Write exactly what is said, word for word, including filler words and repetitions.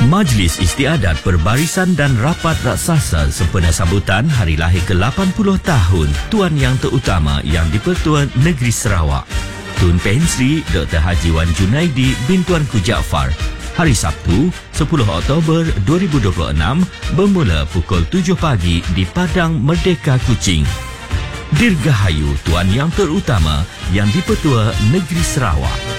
Majlis Istiadat Perbarisan dan Rapat Raksasa sempena sambutan hari lahir ke lapan puluh tahun Tuan Yang Terutama Yang di-Pertuan Negeri Sarawak, Tun Pensri Doktor Haji Wan Junaidi bin Tuanku Jaafar, hari Sabtu sepuluh Oktober dua ribu dua puluh enam bermula pukul tujuh pagi di Padang Merdeka Kuching. Dirgahayu Tuan Yang Terutama Yang di-Pertua Negeri Sarawak.